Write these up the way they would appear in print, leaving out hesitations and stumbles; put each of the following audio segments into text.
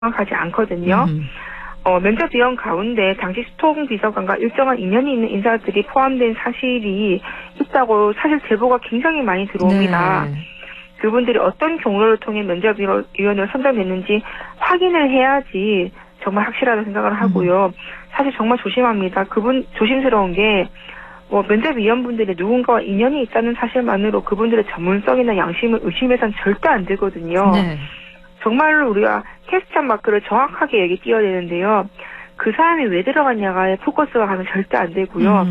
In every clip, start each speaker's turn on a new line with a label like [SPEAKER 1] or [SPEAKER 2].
[SPEAKER 1] 정확하지 않거든요. 면접위원 가운데 당시 수통비서관과 일정한 인연이 있는 인사들이 포함된 사실이 있다고 사실 제보가 굉장히 많이 들어옵니다.
[SPEAKER 2] 네.
[SPEAKER 1] 그분들이 어떤 경로를 통해 면접위원을 선정했는지 확인을 해야지 정말 확실하다고 생각을 하고요. 사실 정말 조심합니다. 조심스러운 게 면접위원분들이 누군가와 인연이 있다는 사실만으로 그분들의 전문성이나 양심을 의심해서는 절대 안 되거든요.
[SPEAKER 2] 네.
[SPEAKER 1] 정말로 우리가 퀘스천 마크를 정확하게 여기 띄워야 되는데요. 그 사람이 왜 들어갔냐가에 포커스가 가면 절대 안 되고요.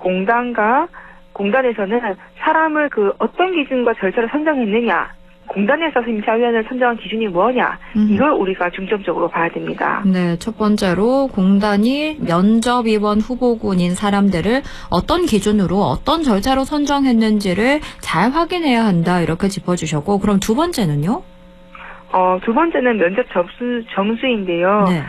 [SPEAKER 1] 공단에서는 사람을 어떤 기준과 절차로 선정했느냐, 공단에서 심사위원을 선정한 기준이 뭐냐, 이걸 우리가 중점적으로 봐야 됩니다.
[SPEAKER 2] 네, 첫 번째로 공단이 면접위원 후보군인 사람들을 어떤 기준으로 어떤 절차로 선정했는지를 잘 확인해야 한다, 이렇게 짚어주셨고, 그럼 두 번째는요?
[SPEAKER 1] 두 번째는 면접 점수인데요.
[SPEAKER 2] 네.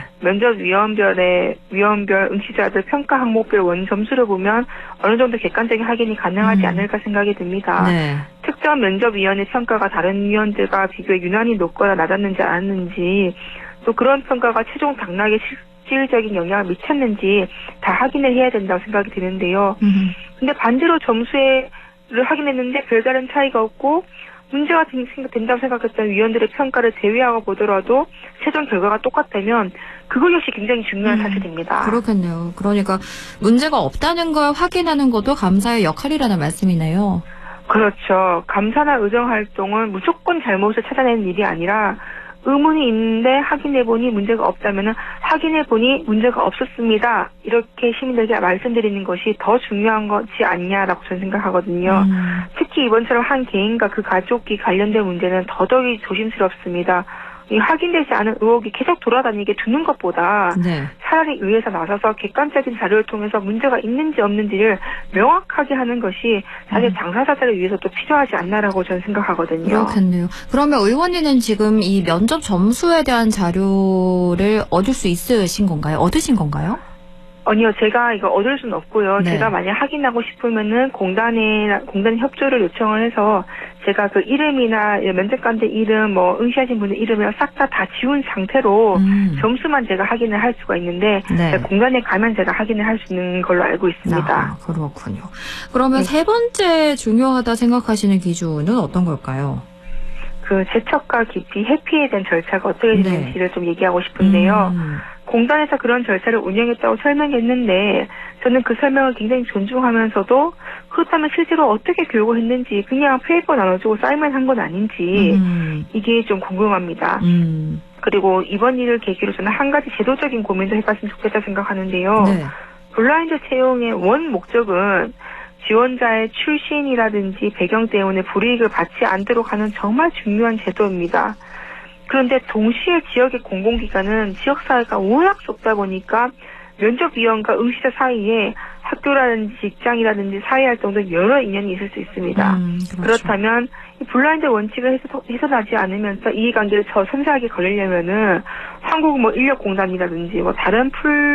[SPEAKER 1] 위원별 응시자들 평가 항목별 원 점수를 보면 어느 정도 객관적인 확인이 가능하지 않을까 생각이 듭니다.
[SPEAKER 2] 네.
[SPEAKER 1] 특정 면접위원의 평가가 다른 위원들과 비교해 유난히 높거나 낮았는지 않았는지, 또 그런 평가가 최종 당락에 실질적인 영향을 미쳤는지 다 확인을 해야 된다고 생각이 드는데요. 근데 반대로 점수를 확인했는데 별다른 차이가 없고 문제가 된다고 생각했던 위원들의 평가를 제외하고 보더라도 최종 결과가 똑같다면 그것 역시 굉장히 중요한 사실입니다.
[SPEAKER 2] 그렇겠네요. 그러니까 문제가 없다는 걸 확인하는 것도 감사의 역할이라는 말씀이네요.
[SPEAKER 1] 그렇죠. 감사나 의정활동은 무조건 잘못을 찾아내는 일이 아니라 의문이 있는데 확인해보니 문제가 없다면 확인해보니 문제가 없었습니다, 이렇게 시민들에게 말씀드리는 것이 더 중요한 것이 아니냐라고 저는 생각하거든요. 특히 이번처럼 한 개인과 그 가족이 관련된 문제는 더더욱 조심스럽습니다. 이 확인되지 않은 의혹이 계속 돌아다니게 두는 것보다
[SPEAKER 2] 네.
[SPEAKER 1] 차라리 의회에서 나서서 객관적인 자료를 통해서 문제가 있는지 없는지를 명확하게 하는 것이 사실 당사자들을 위해서도 필요하지 않나라고 저는 생각하거든요.
[SPEAKER 2] 그렇겠네요. 그러면 의원님은 지금 이 면접 점수에 대한 자료를 얻으신 건가요?
[SPEAKER 1] 아니요, 제가 이거 얻을 수는 없고요.
[SPEAKER 2] 네.
[SPEAKER 1] 제가 만약 확인하고 싶으면은 공단에 협조를 요청을 해서 제가 그 이름이나 면접관들 이름, 응시하신 분들 이름을 싹 다 지운 상태로 점수만 제가 확인을 할 수가 있는데,
[SPEAKER 2] 네.
[SPEAKER 1] 공단에 가면 제가 확인을 할 수 있는 걸로 알고 있습니다.
[SPEAKER 2] 그렇군요. 그러면 세 번째 중요하다 생각하시는 기준은 어떤 걸까요?
[SPEAKER 1] 재척과 기피, 회피에 대한 절차가 어떻게 되는지를 좀 얘기하고 싶은데요. 공단에서 그런 절차를 운영했다고 설명했는데 저는 그 설명을 굉장히 존중하면서도 그렇다면 실제로 어떻게 교육을 했는지, 그냥 페이퍼 나눠주고 사인만 한 건 아닌지 이게 좀 궁금합니다. 그리고 이번 일을 계기로 저는 한 가지 제도적인 고민도 해봤으면 좋겠다 생각하는데요.
[SPEAKER 2] 네.
[SPEAKER 1] 블라인드 채용의 원 목적은 지원자의 출신이라든지 배경 때문에 불이익을 받지 않도록 하는 정말 중요한 제도입니다. 그런데 동시에 지역의 공공기관은 지역사회가 워낙 좁다 보니까 면접위원과 응시자 사이에 학교라든지 직장이라든지 사회활동도 여러 인연이 있을 수 있습니다.
[SPEAKER 2] 그렇죠.
[SPEAKER 1] 그렇다면 이 블라인드 원칙을 훼손하지 않으면서 이해관계를 섬세하게 걸리려면은 한국 인력공단이라든지 다른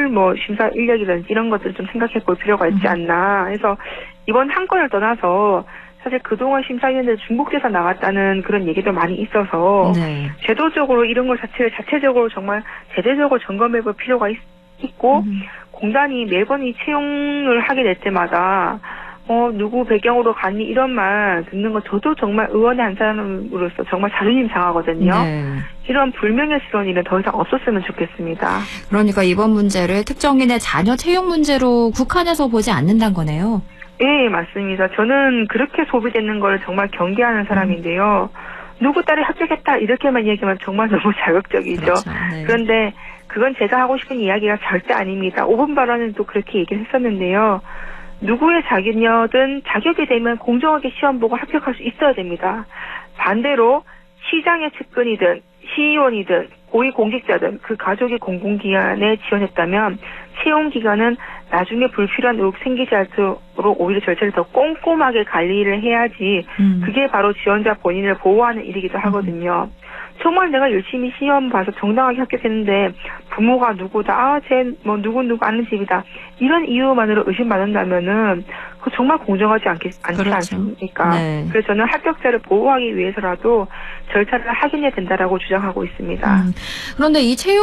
[SPEAKER 1] 심사 인력이라든지 이런 것들을 좀 생각해 볼 필요가 있지 않나. 해서 이번 한 건을 떠나서 사실 그동안 심사위원들 중복돼서 나왔다는 그런 얘기도 많이 있어서
[SPEAKER 2] 네.
[SPEAKER 1] 제도적으로 이런 걸 자체적으로 정말 제대적으로 점검해 볼 필요가 있고 공단이 매번 이 채용을 하게 될 때마다 누구 배경으로 가니 이런 말 듣는 거 저도 정말 의원의 한 사람으로서 정말 자존심 상하거든요.
[SPEAKER 2] 네.
[SPEAKER 1] 이런 불명예스러운 일은 더 이상 없었으면 좋겠습니다.
[SPEAKER 2] 그러니까 이번 문제를 특정인의 자녀 채용 문제로 국한해서 보지 않는다는 거네요.
[SPEAKER 1] 네, 맞습니다. 저는 그렇게 소비되는 걸 정말 경계하는 사람인데요. 누구 딸이 합격했다 이렇게만 얘기하면 정말 너무 자극적이죠.
[SPEAKER 2] 그렇죠. 네.
[SPEAKER 1] 그런데 그건 제가 하고 싶은 이야기가 절대 아닙니다. 5분 발언에도 그렇게 얘기를 했었는데요. 누구의 자녀든 자격이 되면 공정하게 시험 보고 합격할 수 있어야 됩니다. 반대로 시장의 측근이든 시의원이든 고위공직자든 그 가족이 공공기관에 지원했다면 채용기관은 나중에 불필요한 의혹 생기지 않도록 오히려 절차를 더 꼼꼼하게 관리를 해야지 그게 바로 지원자 본인을 보호하는 일이기도 하거든요. 정말 내가 열심히 시험 봐서 정당하게 합격했는데 부모가 누구다, 쟤 뭐 누구 아는 집이다 이런 이유만으로 의심받는다면은 그 정말 공정하지 않지
[SPEAKER 2] 그렇죠.
[SPEAKER 1] 않습니까?
[SPEAKER 2] 네.
[SPEAKER 1] 그래서 저는 합격자를 보호하기 위해서라도 절차를 확인해야 된다라고 주장하고 있습니다.
[SPEAKER 2] 그런데 이 채용